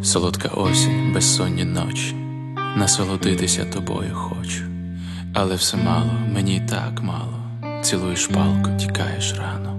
Солодка осінь, безсонні ночі, насолодитися тобою хочу, але все мало, мені й так мало. Цілуєш палко, тікаєш рано.